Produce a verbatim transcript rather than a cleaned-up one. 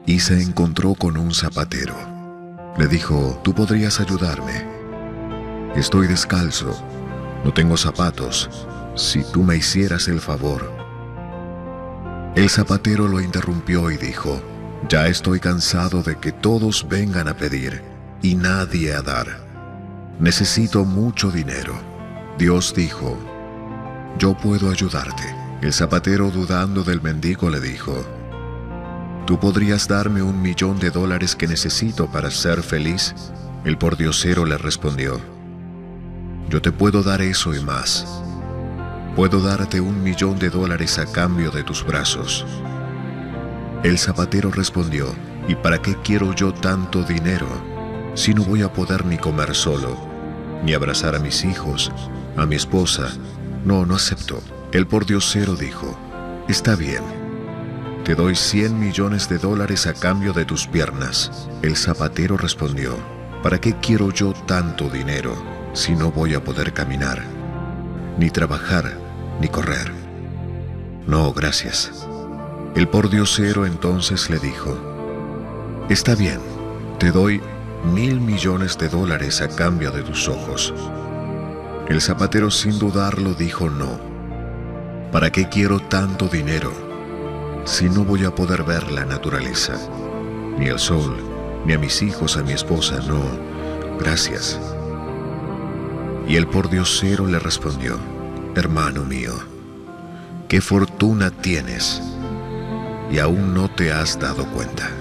y se encontró con un zapatero. Le dijo: «Tú podrías ayudarme. Estoy descalzo, no tengo zapatos, si tú me hicieras el favor». El zapatero lo interrumpió y dijo: «Ya estoy cansado de que todos vengan a pedir y nadie a dar. Necesito mucho dinero». Dios dijo: «Yo puedo ayudarte». El zapatero, dudando del mendigo, le dijo: «¿Tú podrías darme un millón de dólares que necesito para ser feliz?». El pordiosero le respondió: «Yo te puedo dar eso y más. Puedo darte un millón de dólares a cambio de tus brazos». El zapatero respondió: «¿Y para qué quiero yo tanto dinero si no voy a poder ni comer solo, ni abrazar a mis hijos, a mi esposa? No, no acepto». El pordiosero dijo: «Está bien, te doy cien millones de dólares a cambio de tus piernas». El zapatero respondió: «¿Para qué quiero yo tanto dinero si no voy a poder caminar, ni trabajar, ni correr? No, gracias». El pordiosero entonces le dijo: «Está bien, te doy mil millones de dólares a cambio de tus ojos». El zapatero, sin dudarlo, dijo: «No. ¿Para qué quiero tanto dinero si no voy a poder ver la naturaleza, ni el sol, ni a mis hijos, a mi esposa? No, gracias». Y el pordiosero le respondió: «Hermano mío, qué fortuna tienes y aún no te has dado cuenta.